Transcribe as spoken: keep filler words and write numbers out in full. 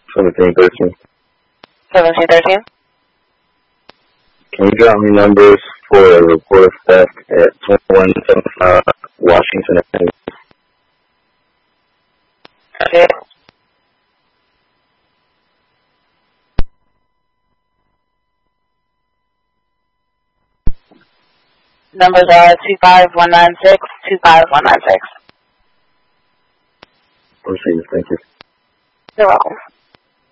seventeen thirteen. seventeen thirteen? Can you drop me numbers for a report of theft at twenty-one seventy-five Washington Avenue? Okay. Numbers are two five one nine six, two five one nine six. Proceed, thank you. You're welcome.